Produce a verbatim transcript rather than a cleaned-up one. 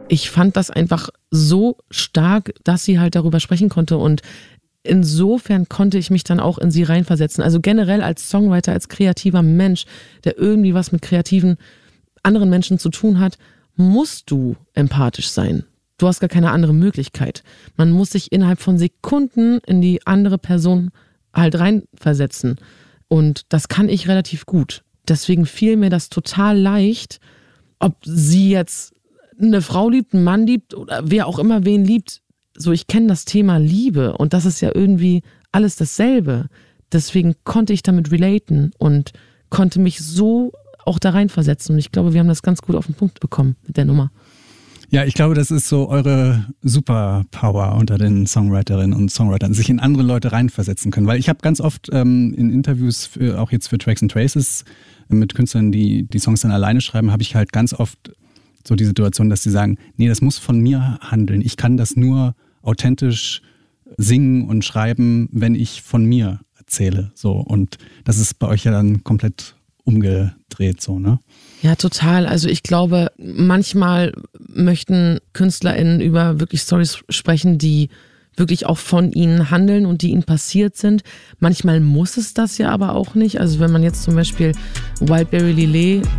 ich fand das einfach so stark, dass sie halt darüber sprechen konnte und insofern konnte ich mich dann auch in sie reinversetzen. Also generell als Songwriter, als kreativer Mensch, der irgendwie was mit kreativen anderen Menschen zu tun hat, musst du empathisch sein. Du hast gar keine andere Möglichkeit. Man muss sich innerhalb von Sekunden in die andere Person halt reinversetzen. Und das kann ich relativ gut. Deswegen fiel mir das total leicht, ob sie jetzt eine Frau liebt, einen Mann liebt oder wer auch immer wen liebt. So, ich kenne das Thema Liebe und das ist ja irgendwie alles dasselbe. Deswegen konnte ich damit relaten und konnte mich so auch da reinversetzen. Und ich glaube, wir haben das ganz gut auf den Punkt bekommen mit der Nummer. Ja, ich glaube, das ist so eure Superpower unter den Songwriterinnen und Songwritern, sich in andere Leute reinversetzen können. Weil ich habe ganz oft ähm, in Interviews, für, auch jetzt für Tracks and Traces, mit Künstlern, die die Songs dann alleine schreiben, habe ich halt ganz oft so die Situation, dass sie sagen, nee, das muss von mir handeln. Ich kann das nur authentisch singen und schreiben, wenn ich von mir erzähle. So. Und das ist bei euch ja dann komplett umgedreht, so, ne? Ja, total. Also ich glaube, manchmal möchten KünstlerInnen über wirklich Storys sprechen, die wirklich auch von ihnen handeln und die ihnen passiert sind. Manchmal muss es das ja aber auch nicht. Also wenn man jetzt zum Beispiel Wildberry Lillet